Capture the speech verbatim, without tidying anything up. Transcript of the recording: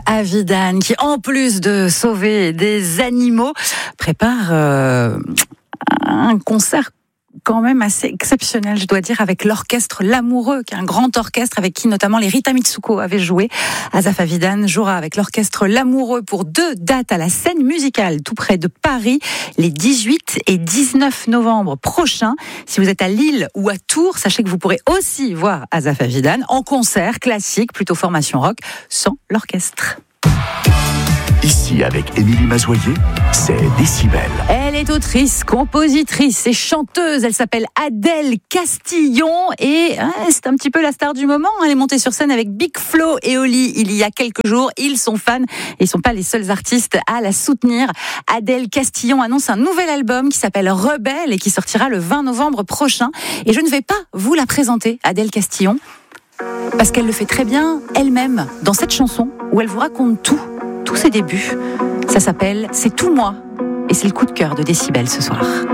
Avidan, qui en plus de sauver des animaux, prépare euh, un concert quand même assez exceptionnel, je dois dire, avec l'orchestre L'Amoureux, qui est un grand orchestre avec qui notamment les Rita Mitsuko avaient joué. Asaf Avidan jouera avec l'orchestre L'Amoureux pour deux dates à la Scène Musicale, tout près de Paris, les dix-huit et dix-neuf novembre prochains. Si vous êtes à Lille ou à Tours, sachez que vous pourrez aussi voir Asaf Avidan en concert classique, plutôt formation rock, sans l'orchestre. Ici, avec Émilie Mazoyer, c'est Décibel. Elle est autrice, compositrice et chanteuse. Elle s'appelle Adèle Castillon et hein, c'est un petit peu la star du moment. Elle est montée sur scène avec Big Flo et Oli il y a quelques jours. Ils sont fans et ils ne sont pas les seuls artistes à la soutenir. Adèle Castillon annonce un nouvel album qui s'appelle Rebelle et qui sortira le vingt novembre prochain. Et je ne vais pas vous la présenter, Adèle Castillon, parce qu'elle le fait très bien elle-même dans cette chanson où elle vous raconte tout. Tous ses débuts. Ça s'appelle C'est tout moi. Et c'est le coup de cœur de Décibel ce soir.